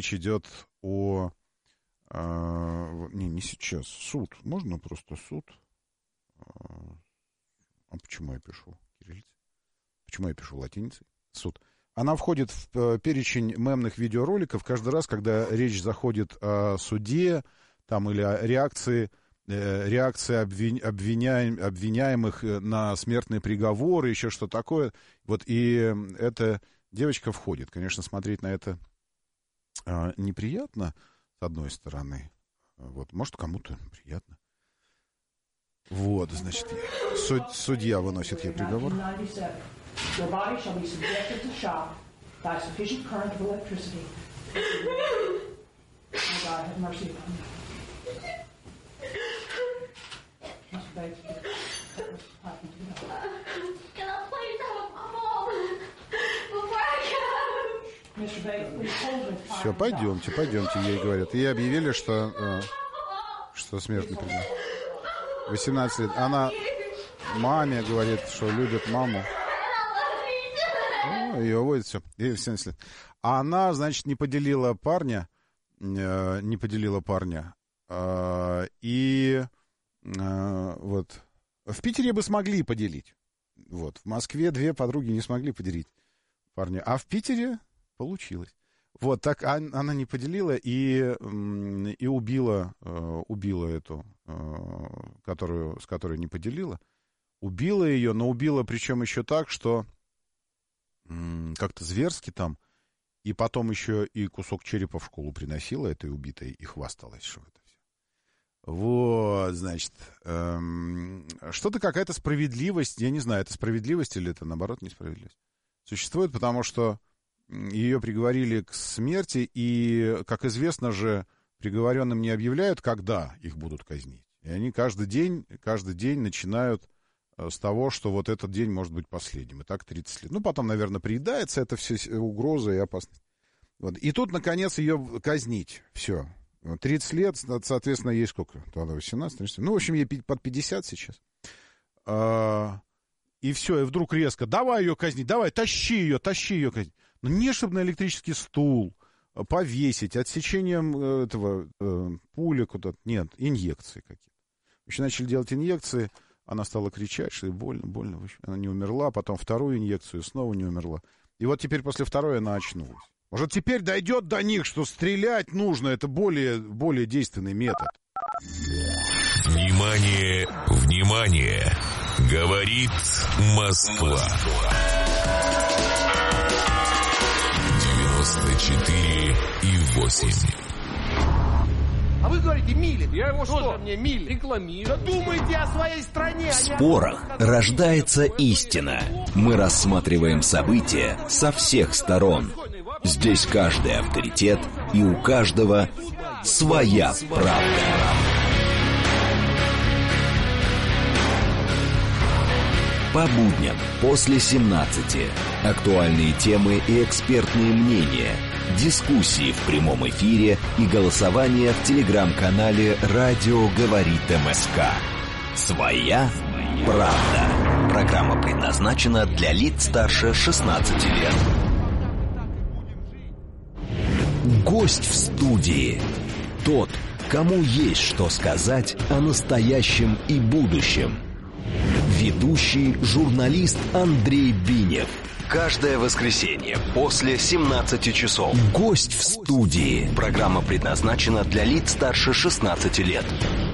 речь идет о... Не сейчас. Суд. Можно просто суд? А почему я пишу кириллицей? Почему я пишу латиницей? Суд. Она входит в перечень мемных видеороликов каждый раз, когда речь заходит о суде там, или о реакции обвиняемых на смертный приговор и еще что такое. Вот и эта девочка входит. Конечно, смотреть на это неприятно, с одной стороны. Вот. Может, кому-то приятно. Вот, значит, судья выносит ей приговор. Все, пойдемте, ей говорят. Ей объявили, что смертный приговор. 18 лет. Она маме говорит, что любит маму. Ее уводит, все. Ей 18 лет. А она, значит, не поделила парня. И вот в Питере бы смогли поделить. Вот. В Москве 2 подруги не смогли поделить парня. А в Питере получилось. Вот так она не поделила и убила эту, с которой не поделила. Убила ее, но убила причем еще так, что как-то зверски там. И потом еще и кусок черепа в школу приносила этой убитой и хвасталась, что это все. Вот, значит, что-то какая-то справедливость, я не знаю, это справедливость или это, наоборот, несправедливость, существует, потому что ее приговорили к смерти, и, как известно же, приговоренным не объявляют, когда их будут казнить. И они каждый день начинают с того, что вот этот день может быть последним. И так 30 лет. Ну, потом, наверное, приедается это все угроза и опасность. Вот. И тут, наконец, ее казнить. Все. 30 лет, соответственно, ей сколько? Тогда 18, 30. Ну, в общем, ей под 50 сейчас. И все, и вдруг резко. Давай ее казнить, давай, тащи ее казнить. Ну, не чтобы на электрический стул повесить, отсечением этого пули куда-то. Нет, инъекции какие-то. Еще начали делать инъекции. Она стала кричать, что ей больно. В общем, она не умерла, потом вторую инъекцию, снова не умерла. И вот теперь после второй она очнулась. Может, теперь дойдет до них, что стрелять нужно, это более действенный метод. Внимание, внимание! Говорит Москва. 94,8. А вы говорите, Милин. Я его что? Мне Милин рекламирую. Да думайте о своей стране. В спорах рождается истина. Мы рассматриваем события со всех сторон. Здесь каждый авторитет, и у каждого своя правда. По будням после 17. Актуальные темы и экспертные мнения. Дискуссии в прямом эфире и голосование в телеграм-канале «Радио говорит МСК». Своя правда. Программа предназначена для лиц старше 16 лет. Гость в студии. Тот, кому есть что сказать о настоящем и будущем. Ведущий журналист Андрей Бинев. Каждое воскресенье после 17 часов. Гость в студии. Программа предназначена для лиц старше 16 лет.